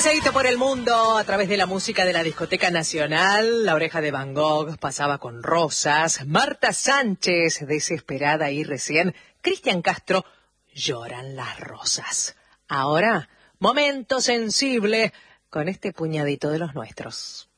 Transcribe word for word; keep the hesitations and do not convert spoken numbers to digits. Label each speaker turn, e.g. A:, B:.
A: paseíto por el mundo a través de la música de la Discoteca Nacional. La Oreja de Van Gogh pasaba con Rosas. Marta Sánchez, desesperada y recién. Cristian Castro, Lloran las rosas. Ahora, momento sensible con este puñadito de los nuestros.